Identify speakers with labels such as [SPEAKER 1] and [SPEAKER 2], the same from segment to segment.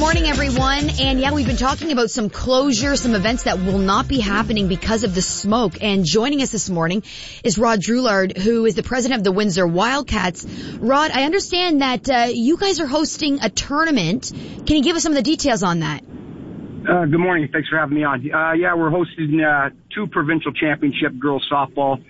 [SPEAKER 1] morning, everyone. And yeah, we've been talking about some closure, some events that will not be happening because of the smoke. And joining us this morning is Rod Droulard, who is the president of the Windsor Wildcats. Rod, I understand that you guys are hosting a tournament. Can you give us some of the details on that?
[SPEAKER 2] Good morning. Thanks for having me on. Yeah, we're hosting two provincial championship girls softball,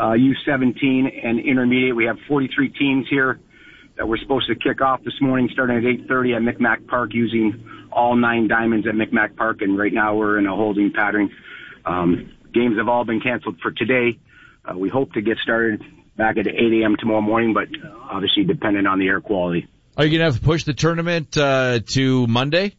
[SPEAKER 2] U17 and intermediate. We have 43 teams here that we're supposed to kick off this morning starting at 8:30 at Micmac Park using all 9 diamonds at Micmac Park. And right now we're in a holding pattern. Games have all been canceled for today. We hope to get started back at 8 a.m. tomorrow morning, but obviously dependent on the air quality.
[SPEAKER 3] Are you going to have to push the tournament to Monday?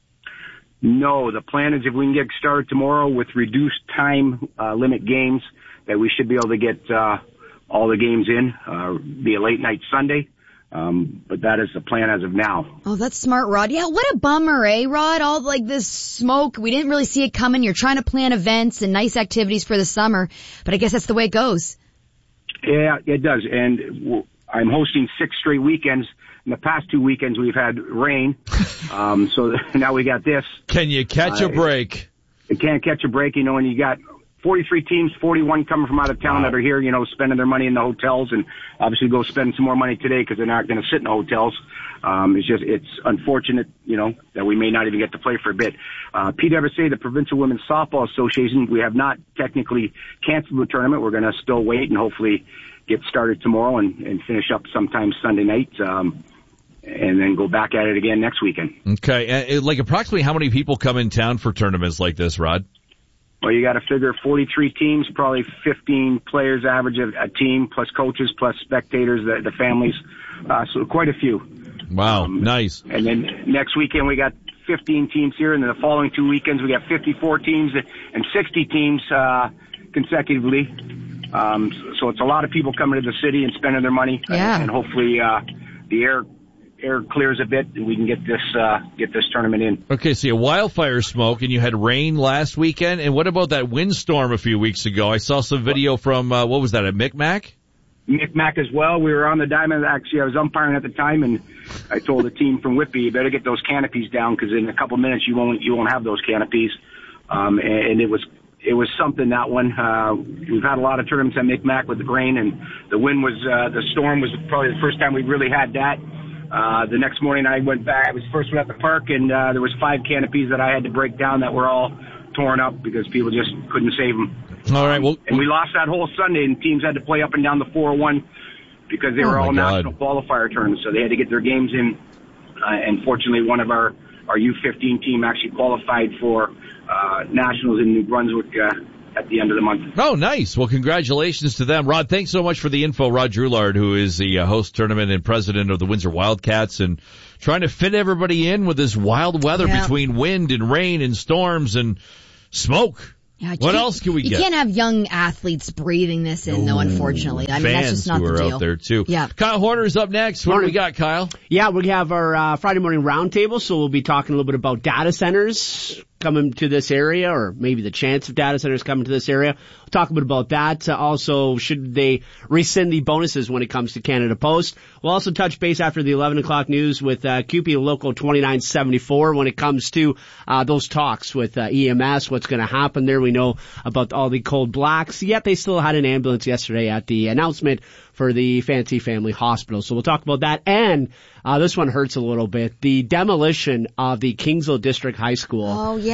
[SPEAKER 2] No, the plan is if we can get started tomorrow with reduced time limit games, that we should be able to get all the games in, be a late night Sunday. But that is the plan as of now.
[SPEAKER 1] Oh, that's smart, Rod. Yeah, what a bummer, eh, Rod? All like this smoke. We didn't really see it coming. You're trying to plan events and nice activities for the summer, but I guess that's the way it goes.
[SPEAKER 2] Yeah, it does. And I'm hosting 6 straight weekends. In the past 2 weekends, we've had rain. So now we got this.
[SPEAKER 3] Can you catch a break?
[SPEAKER 2] You can't catch a break, you know, and you got 43 teams, 41 coming from out of town that are here, you know, spending their money in the hotels, and obviously go spend some more money today because they're not going to sit in the hotels. It's unfortunate, you know, that we may not even get to play for a bit. PWSA, the Provincial Women's Softball Association, we have not technically canceled the tournament. We're going to still wait and hopefully get started tomorrow and finish up sometime Sunday night. And then go back at it again next weekend.
[SPEAKER 3] Okay. Like approximately how many people come in town for tournaments like this, Rod?
[SPEAKER 2] Well, you got to figure 43 teams, probably 15 players average a team, plus coaches, plus spectators, the families. So quite a few.
[SPEAKER 3] Wow, nice.
[SPEAKER 2] And then next weekend we got 15 teams here, and then the following 2 weekends we got 54 teams and 60 teams consecutively. So it's a lot of people coming to the city and spending their money.
[SPEAKER 1] Yeah.
[SPEAKER 2] And hopefully the air clears a bit and we can get this tournament in.
[SPEAKER 3] Okay, so you had wildfire smoke and you had rain last weekend. And what about that windstorm a few weeks ago? I saw some video from, what was that, at Micmac?
[SPEAKER 2] Micmac as well. We were on the diamond. Actually, I was umpiring at the time, and I told the team from Whitby, you better get those canopies down because in a couple minutes you won't have those canopies. And it was something, that one. We've had a lot of tournaments at Micmac with the rain, and the wind was, the storm was probably the first time we really had that. The next morning I went back. I was the first one at the park, and there was 5 canopies that I had to break down that were all torn up because people just couldn't save them.
[SPEAKER 3] All right. Well,
[SPEAKER 2] and we lost that whole Sunday, and teams had to play up and down the 401 because they were all national qualifier tournaments, so they had to get their games in. And fortunately, one of our U15 team actually qualified for nationals in New Brunswick at the end of the month.
[SPEAKER 3] Oh, nice. Well, congratulations to them. Rod, thanks so much for the info. Rod Droulard, who is the host tournament and president of the Windsor Wildcats, and trying to fit everybody in with this wild weather between wind and rain and storms and smoke.
[SPEAKER 1] Yeah,
[SPEAKER 3] what else can we get?
[SPEAKER 1] You can't have young athletes breathing this in, though, unfortunately. I mean, that's just not the deal. Fans who are
[SPEAKER 3] out there, too.
[SPEAKER 1] Yeah.
[SPEAKER 3] Kyle Horner's up next. What do we got, Kyle?
[SPEAKER 4] Yeah, we have our Friday morning roundtable, so we'll be talking a little bit about data centers coming to this area, or maybe the chance of data centers coming to this area. We'll talk a bit about that. Also, should they rescind the bonuses when it comes to Canada Post? We'll also touch base after the 11 o'clock news with CUPE Local 2974 when it comes to those talks with EMS, what's going to happen there. We know about all the cold blacks, yet they still had an ambulance yesterday at the announcement for the Fancy Family Hospital. So we'll talk about that. And this one hurts a little bit. The demolition of the Kingsville District High School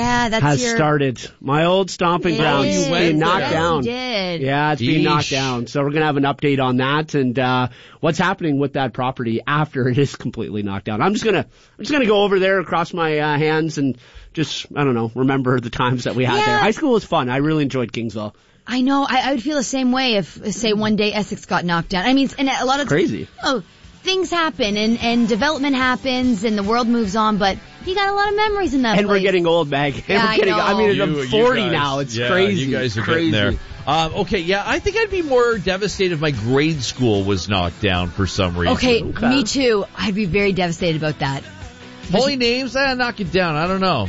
[SPEAKER 1] has
[SPEAKER 4] started. My old stomping ground is being knocked down. Yeah, it's being knocked down. So we're going to have an update on that and what's happening with that property after it is completely knocked down. I'm just going to go over there, across my hands, and just, I don't know, remember the times that we had there. High school was fun. I really enjoyed Kingsville.
[SPEAKER 1] I know. I would feel the same way if, say, one day Essex got knocked down. I mean, and a lot of
[SPEAKER 4] crazy.
[SPEAKER 1] Things happen and development happens and the world moves on, but you got a lot of memories in that place.
[SPEAKER 4] And we're getting old, Meg.
[SPEAKER 1] Yeah,
[SPEAKER 4] I mean, I'm 40 now. It's crazy.
[SPEAKER 3] You guys are
[SPEAKER 4] crazy.
[SPEAKER 3] getting there. Okay, yeah, I think I'd be more devastated if my grade school was knocked down for some reason.
[SPEAKER 1] Okay, me too. I'd be very devastated about that.
[SPEAKER 3] Holy names, knock it down. I don't know.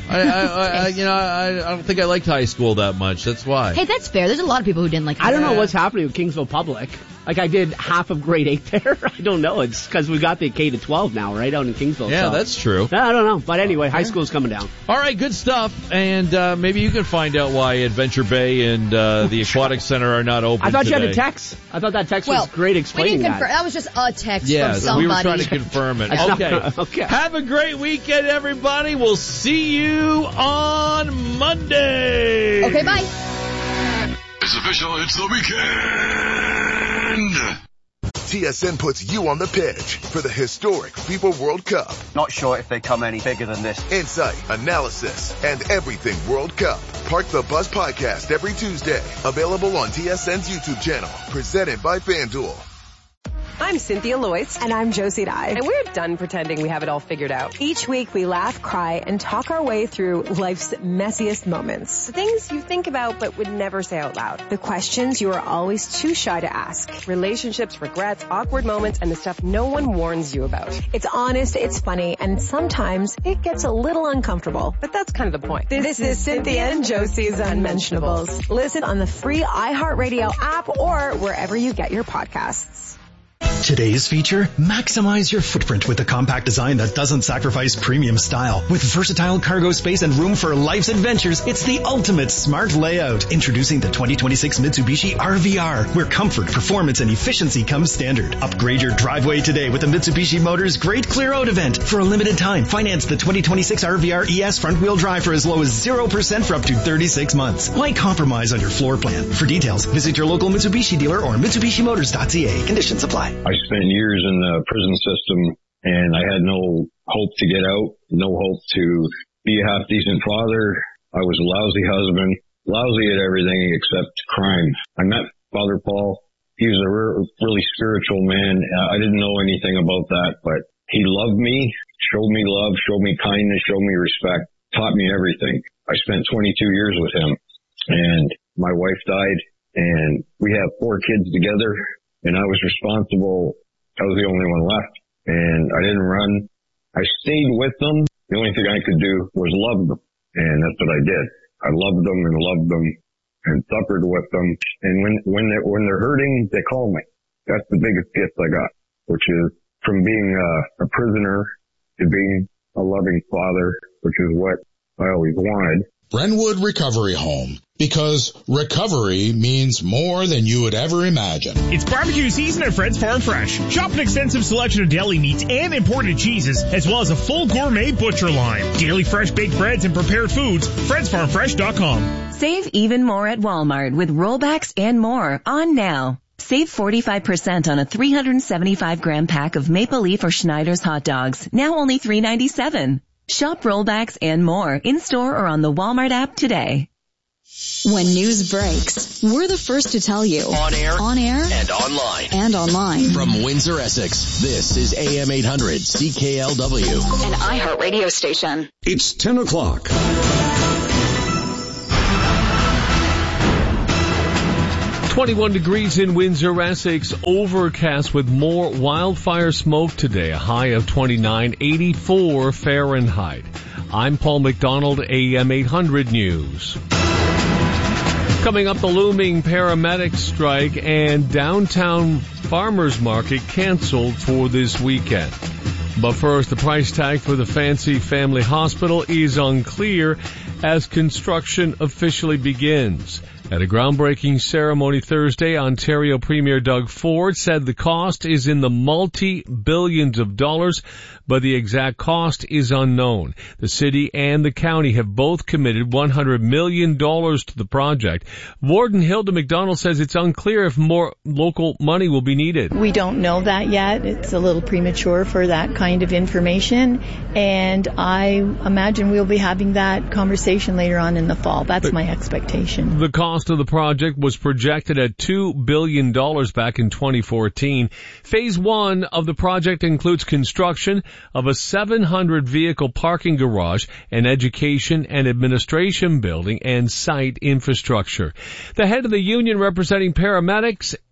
[SPEAKER 3] I don't think I liked high school that much. That's why.
[SPEAKER 1] Hey, that's fair. There's a lot of people who didn't like high school.
[SPEAKER 4] I don't know what's happening with Kingsville Public. Like I did half of grade 8 there. I don't know. It's because we got the K to 12 now, right, out in Kingsville.
[SPEAKER 3] Yeah,
[SPEAKER 4] so.
[SPEAKER 3] that's true.
[SPEAKER 4] I don't know. But anyway, high school's coming down.
[SPEAKER 3] All right, good stuff. And maybe you can find out why Adventure Bay and the Aquatic Center are not open
[SPEAKER 4] I thought
[SPEAKER 3] today.
[SPEAKER 4] you had a text. I thought that text was great explaining that.
[SPEAKER 1] That was just a text
[SPEAKER 3] yeah,
[SPEAKER 1] from somebody.
[SPEAKER 3] we were trying to confirm it. Okay. Have a great weekend, everybody. We'll see you on Monday.
[SPEAKER 1] Okay, bye.
[SPEAKER 5] It's official. It's the weekend.
[SPEAKER 6] TSN puts you on the pitch for the historic FIFA World Cup.
[SPEAKER 7] Not sure if they come any bigger than this.
[SPEAKER 6] Insight, analysis, and everything World Cup. Park the Bus podcast every Tuesday. Available on TSN's YouTube channel. Presented by FanDuel.
[SPEAKER 8] I'm Cynthia Loyce.
[SPEAKER 9] And I'm Josie Dye.
[SPEAKER 8] And we're done pretending we have it all figured out.
[SPEAKER 9] Each week we laugh, cry, and talk our way through life's messiest moments.
[SPEAKER 8] The things you think about but would never say out loud.
[SPEAKER 9] The questions you are always too shy to ask.
[SPEAKER 8] Relationships, regrets, awkward moments, and the stuff no one warns you about.
[SPEAKER 9] It's honest, it's funny, and sometimes it gets a little uncomfortable.
[SPEAKER 8] But that's kind of the point.
[SPEAKER 9] This is Cynthia and Josie's Unmentionables. Listen on the free iHeartRadio app or wherever you get your podcasts.
[SPEAKER 10] Today's feature, maximize your footprint with a compact design that doesn't sacrifice premium style. With versatile cargo space and room for life's adventures, it's the ultimate smart layout. Introducing the 2026 Mitsubishi RVR, where comfort, performance, and efficiency come standard. Upgrade your driveway today with the Mitsubishi Motors Great Clear Out event. For a limited time, finance the 2026 RVR ES front-wheel drive for as low as 0% for up to 36 months. Why compromise on your floor plan? For details, visit your local Mitsubishi dealer or MitsubishiMotors.ca. Conditions apply.
[SPEAKER 11] I spent years in the prison system, and I had no hope to get out, no hope to be a half-decent father. I was a lousy husband, lousy at everything except crime. I met Father Paul. He was a really spiritual man. I didn't know anything about that, but he loved me, showed me love, showed me kindness, showed me respect, taught me everything. I spent 22 years with him, and my wife died, and we have 4 kids together. And I was responsible. I was the only one left. And I didn't run. I stayed with them. The only thing I could do was love them. And that's what I did. I loved them and suffered with them. And when they're hurting, they call me. That's the biggest gift I got, which is from being a prisoner to being a loving father, which is what I always wanted.
[SPEAKER 5] Brentwood Recovery Home. Because recovery means more than you would ever imagine.
[SPEAKER 12] It's barbecue season at Fred's Farm Fresh. Shop an extensive selection of deli meats and imported cheeses, as well as a full gourmet butcher line. Daily fresh baked breads and prepared foods. Fred'sFarmFresh.com.
[SPEAKER 13] Save even more at Walmart with rollbacks and more on now. Save 45% on a 375-gram pack of Maple Leaf or Schneider's hot dogs. Now only $3.97. Shop rollbacks and more in-store or on the Walmart app today.
[SPEAKER 14] When news breaks, we're the first to tell you.
[SPEAKER 15] On air, and online. From Windsor, Essex, this is AM 800 CKLW.
[SPEAKER 14] An iHeartRadio station.
[SPEAKER 16] It's 10 o'clock.
[SPEAKER 17] 21 degrees in Windsor, Essex, overcast with more wildfire smoke today, a high of 29, 84 Fahrenheit. I'm Paul McDonald, AM 800 News. Coming up, the looming paramedic strike and downtown farmers market canceled for this weekend. But first, the price tag for the Fancy Family Hospital is unclear as construction officially begins. At a groundbreaking ceremony Thursday, Ontario Premier Doug Ford said the cost is in the multi-billions of dollars, but the exact cost is unknown. The city and the county have both committed $100 million to the project. Warden Hilda McDonald says it's unclear if more local money will be needed.
[SPEAKER 18] We don't know that yet. It's a little premature for that kind of information, and I imagine we'll be having that conversation later on in the fall. That's my expectation.
[SPEAKER 17] The cost of the project was projected at $2 billion back in 2014. Phase 1 of the project includes construction of a 700-vehicle parking garage, an education and administration building, and site infrastructure. The head of the union representing paramedics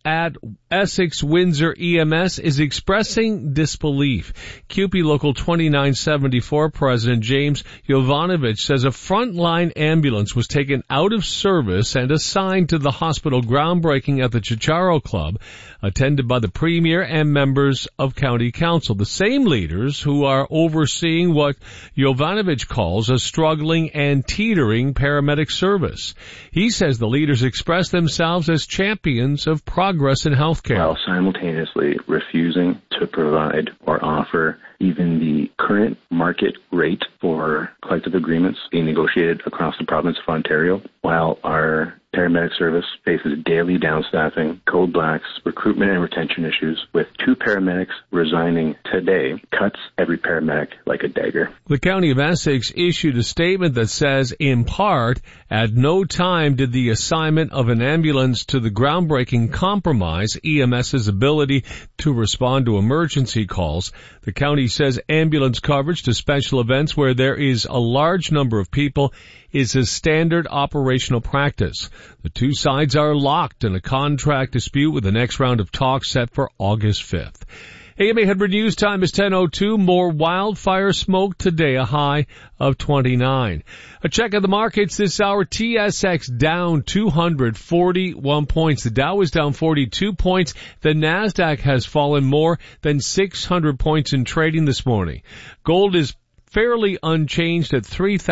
[SPEAKER 17] at Essex Windsor EMS is expressing disbelief. CUPE Local 2974 President James Jovanovic says a frontline ambulance was taken out of service and assigned to the hospital groundbreaking at the Chicharo Club, attended by the Premier and members of County Council, the same leaders who are overseeing what Jovanovic calls a struggling and teetering paramedic service. He says the leaders express themselves as champions of progress in healthcare,
[SPEAKER 16] while simultaneously refusing to provide or offer even the current market rate for collective agreements being negotiated across the province of Ontario, while our paramedic service faces daily downstaffing, code blacks, recruitment and retention issues, with 2 paramedics resigning today, cuts every paramedic like a dagger.
[SPEAKER 17] The County of Essex issued a statement that says, in part, at no time did the assignment of an ambulance to the groundbreaking compromise EMS's ability to respond to emergency calls. The county says ambulance coverage to special events where there is a large number of people is a standard operational practice. The two sides are locked in a contract dispute with the next round of talks set for August 5th. AM 800 News Time is 10:02. More wildfire smoke today, a high of 29. A check of the markets this hour. TSX down 241 points. The Dow is down 42 points. The Nasdaq has fallen more than 600 points in trading this morning. Gold is fairly unchanged at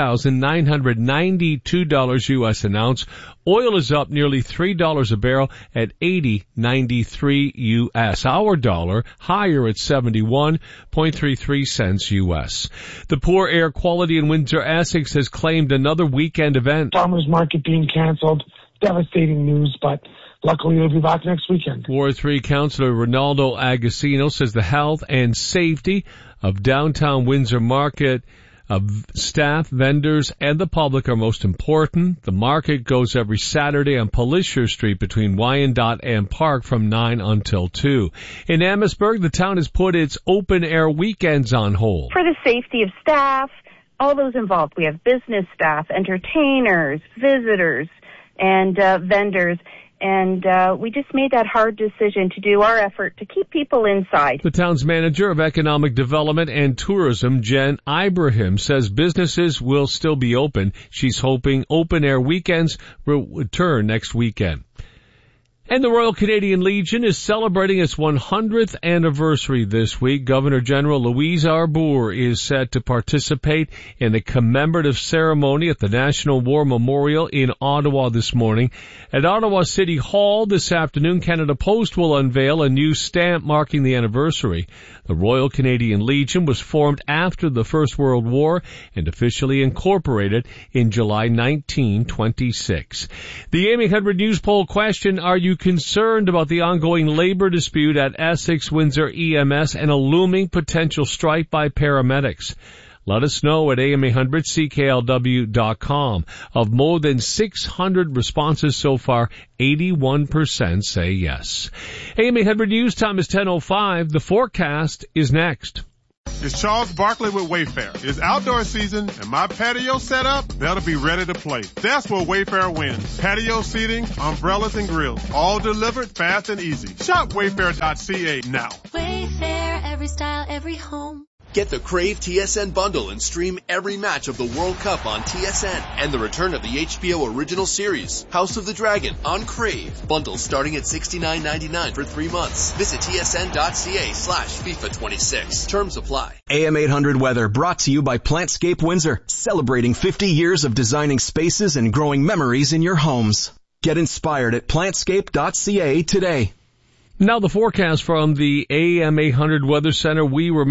[SPEAKER 17] $3,992 U.S. an ounce. Oil is up nearly $3 a barrel at $80.93 U.S. Our dollar higher at 71.33 cents U.S. The poor air quality in Windsor, Essex has claimed another weekend event.
[SPEAKER 19] Farmers market being canceled. Devastating news, but luckily they'll be back next weekend.
[SPEAKER 17] Ward 3 Councillor Ronaldo Agostino says the health and safety of downtown Windsor Market, of staff, vendors, and the public are most important. The market goes every Saturday on Palliser Street between Wyandotte and Park from 9 until 2. In Amherstburg, the town has put its open-air weekends on hold.
[SPEAKER 20] For the safety of staff, all those involved. We have business staff, entertainers, visitors, and vendors. And we just made that hard decision to do our effort to keep people inside. The
[SPEAKER 17] town's manager of economic development and tourism, Jen Ibrahim, says businesses will still be open. She's hoping open-air weekends will return next weekend. And the Royal Canadian Legion is celebrating its 100th anniversary this week. Governor General Louise Arbour is set to participate in a commemorative ceremony at the National War Memorial in Ottawa this morning. At Ottawa City Hall this afternoon, Canada Post will unveil a new stamp marking the anniversary. The Royal Canadian Legion was formed after the First World War and officially incorporated in July 1926. The AM 800 News poll question, are you concerned about the ongoing labor dispute at Essex Windsor EMS and a looming potential strike by paramedics? Let us know at am800cklw.com. Of more than 600 responses so far, 81% say yes. AM 800 News Time is 10:05. The forecast is next.
[SPEAKER 21] It's Charles Barkley with Wayfair. It's outdoor season, and my patio set up, that'll be ready to play. That's where Wayfair wins. Patio seating, umbrellas, and grills, all delivered fast and easy. Shop wayfair.ca now.
[SPEAKER 22] Wayfair, every style, every home.
[SPEAKER 15] Get the Crave TSN bundle and stream every match of the World Cup on TSN and the return of the HBO original series, House of the Dragon, on Crave. Bundles starting at $69.99 for 3 months. Visit tsn.ca/FIFA26. Terms apply.
[SPEAKER 23] AM 800 weather brought to you by Plantscape Windsor, celebrating 50 years of designing spaces and growing memories in your homes. Get inspired at plantscape.ca today.
[SPEAKER 17] Now the forecast from the AM 800 Weather Center. We were